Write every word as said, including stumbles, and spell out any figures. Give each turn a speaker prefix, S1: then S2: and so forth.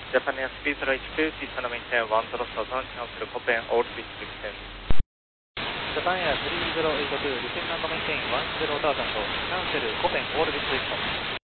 S1: Japan Air Speed zero eight two, please turn maintain one zero thousand, cancel Copen all switch distance.
S2: Japan Air three zero eight two, descend and maintain one zero thousand, cancel Copen all switch distance.